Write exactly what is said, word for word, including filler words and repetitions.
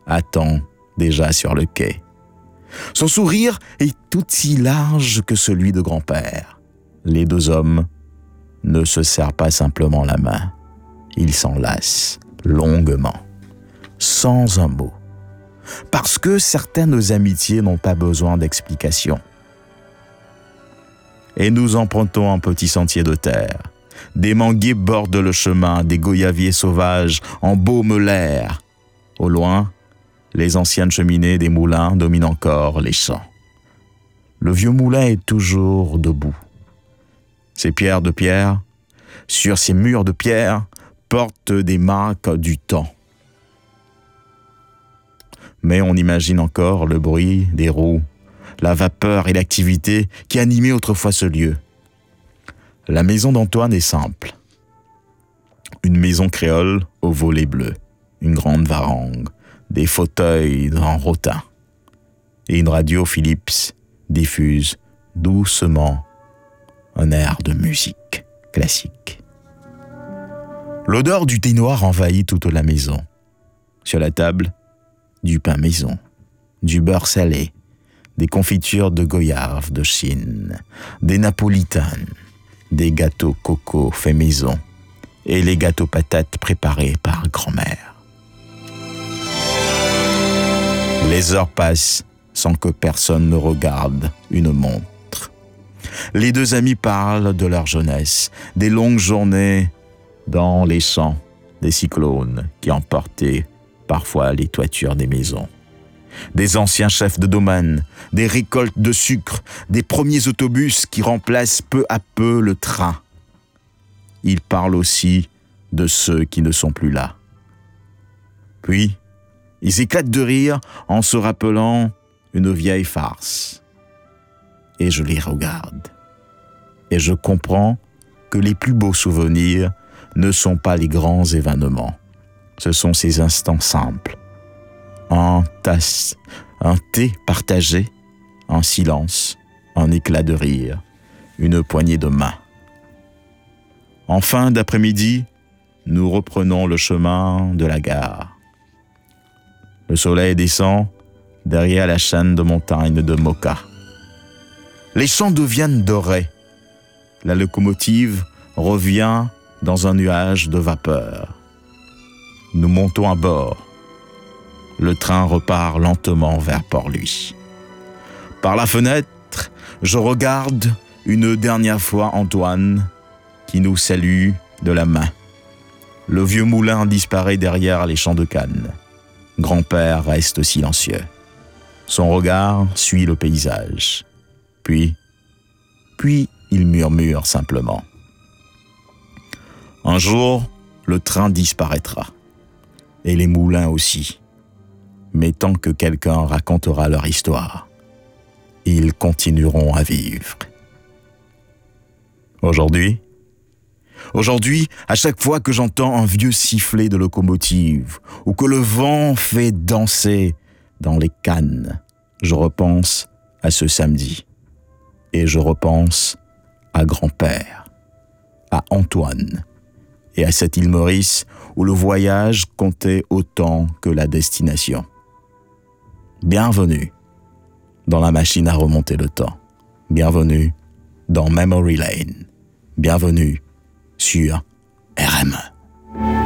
attend déjà sur le quai. Son sourire est aussi large que celui de grand-père. Les deux hommes ne se serrent pas simplement la main. Ils s'enlacent longuement, sans un mot. Parce que certaines amitiés n'ont pas besoin d'explication. Et nous empruntons un petit sentier de terre. Des manguiers bordent le chemin, des goyaviers sauvages embaument l'air. Au loin, les anciennes cheminées des moulins dominent encore les champs. Le vieux moulin est toujours debout. Ses pierres de pierre, sur ces murs de pierre, portent des marques du temps. Mais on imagine encore le bruit des roues, la vapeur et l'activité qui animaient autrefois ce lieu. La maison d'Antoine est simple. Une maison créole aux volets bleus, une grande varangue, des fauteuils en rotin et une radio Philips diffuse doucement un air de musique classique. L'odeur du thé noir envahit toute la maison. Sur la table, du pain maison, du beurre salé, des confitures de goyave de Chine, des napolitanes, des gâteaux coco faits maison et les gâteaux patates préparés par grand-mère. Les heures passent sans que personne ne regarde une montre. Les deux amis parlent de leur jeunesse, des longues journées dans les champs, des cyclones qui emportaient parfois les toitures des maisons, des anciens chefs de domaine, des récoltes de sucre, des premiers autobus qui remplacent peu à peu le train. Ils parlent aussi de ceux qui ne sont plus là. Puis, ils éclatent de rire en se rappelant une vieille farce. Et je les regarde. Et je comprends que les plus beaux souvenirs ne sont pas les grands événements. Ce sont ces instants simples. Un tasse, un thé partagé, un silence, un éclat de rire, une poignée de main. En fin d'après-midi, nous reprenons le chemin de la gare. Le soleil descend derrière la chaîne de montagnes de Moka. Les champs deviennent dorés. La locomotive revient dans un nuage de vapeur. Nous montons à bord. Le train repart lentement vers Port-Louis. Par la fenêtre, je regarde une dernière fois Antoine qui nous salue de la main. Le vieux moulin disparaît derrière les champs de canne. Grand-père reste silencieux. Son regard suit le paysage. Puis, puis il murmure simplement. Un jour, le train disparaîtra. Et les moulins aussi. Mais tant que quelqu'un racontera leur histoire, ils continueront à vivre. Aujourd'hui, aujourd'hui, à chaque fois que j'entends un vieux sifflet de locomotive ou que le vent fait danser dans les cannes, je repense à ce samedi et je repense à grand-père, à Antoine et à cette île Maurice où le voyage comptait autant que la destination. Bienvenue dans la machine à remonter le temps. Bienvenue dans Memory Lane. Bienvenue sur R M E.